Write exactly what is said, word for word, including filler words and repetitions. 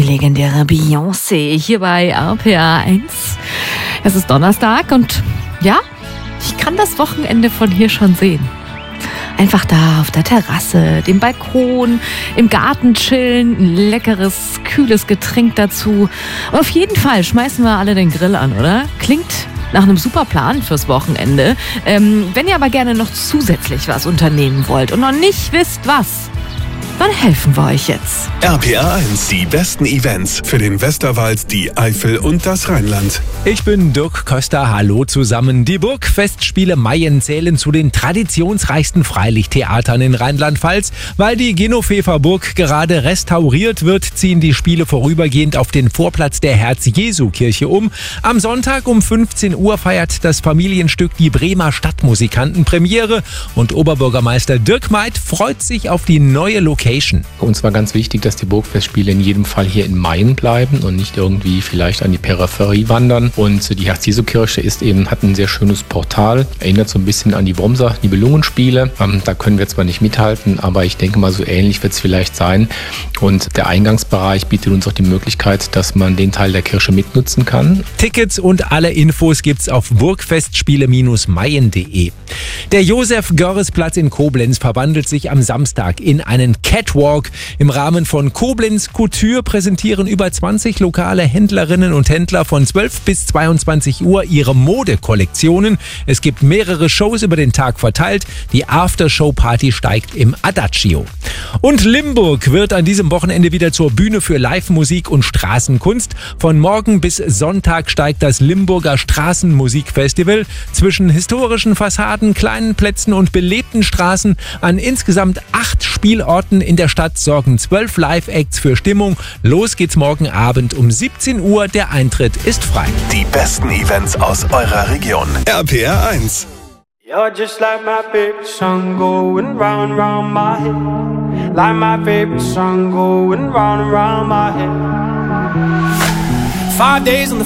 legendäre Beyoncé hier bei R P R eins. Es ist Donnerstag und ja, ich kann das Wochenende von hier schon sehen. Einfach da auf der Terrasse, dem Balkon, im Garten chillen, ein leckeres, kühles Getränk dazu. Und auf jeden Fall schmeißen wir alle den Grill an, oder? Klingt nach einem super Plan fürs Wochenende. Ähm, wenn ihr aber gerne noch zusätzlich was unternehmen wollt und noch nicht wisst, was, dann helfen wir euch jetzt. R P R eins, die besten Events für den Westerwald, die Eifel und das Rheinland. Ich bin Dirk Köster, hallo zusammen. Die Burgfestspiele Mayen zählen zu den traditionsreichsten Freilichttheatern in Rheinland-Pfalz. Weil die Genoveva Burg gerade restauriert wird, ziehen die Spiele vorübergehend auf den Vorplatz der Herz-Jesu-Kirche um. Am Sonntag um fünfzehn Uhr feiert das Familienstück die Bremer Stadtmusikanten Premiere und Oberbürgermeister Dirk Meid freut sich auf die neue Location. Uns war ganz wichtig, dass die Burgfestspiele in jedem Fall hier in Mayen bleiben und nicht irgendwie vielleicht an die Peripherie wandern. Und die Herz-Jesu-Kirche ist eben, hat ein sehr schönes Portal, erinnert so ein bisschen an die Wormser Nibelungenspiele. Ähm, da können wir zwar nicht mithalten, aber ich denke mal, so ähnlich wird es vielleicht sein. Und der Eingangsbereich bietet uns auch die Möglichkeit, dass man den Teil der Kirche mitnutzen kann. Tickets und alle Infos gibt's auf burgfestspiele Bindestrich mayen punkt de. Der Josef-Görres-Platz in Koblenz verwandelt sich am Samstag in einen Catwalk. Im Rahmen von Koblenz Couture präsentieren über zwanzig lokale Händlerinnen und Händler von zwölf bis zweiundzwanzig Uhr ihre Modekollektionen. Es gibt mehrere Shows über den Tag verteilt. Die Aftershow-Party steigt im Adagio. Und Limburg wird an diesem Wochenende wieder zur Bühne für Live-Musik und Straßenkunst. Von morgen bis Sonntag steigt das Limburger Straßenmusikfestival zwischen historischen Fassaden, kleinen Plätzen und belebten Straßen an insgesamt acht Spielorten in der Stadt sorgen zwölf Live-Acts für Stimmung. Los geht's morgen Abend um siebzehn Uhr. Der Eintritt ist frei. Die besten Events aus eurer Region. R P R eins. You're just like my favorite song going round and round my head. Like my favorite song going round and round my head. Five days on the